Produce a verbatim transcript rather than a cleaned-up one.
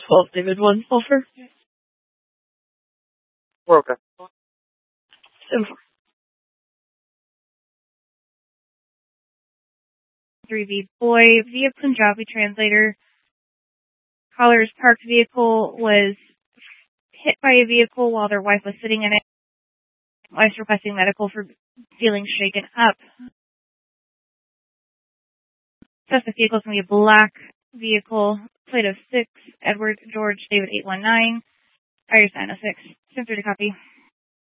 twelve, David one, Sulfur. We're okay. seven four. three B boy via Punjabi translator. Caller's parked vehicle was hit by a vehicle while their wife was sitting in it. Wife's requesting medical for feeling shaken up. Suspect vehicle is going to be a black vehicle, plate of six, Edward George David eight one nine, Iris nine oh six. Send through to copy.